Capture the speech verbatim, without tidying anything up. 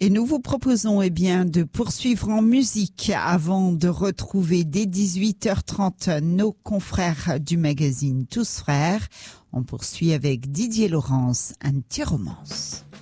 Et nous vous proposons eh bien, de poursuivre en musique avant de retrouver dès dix-huit heures trente nos confrères du magazine Tous Frères. On poursuit avec Didier Laurence, un petit romance.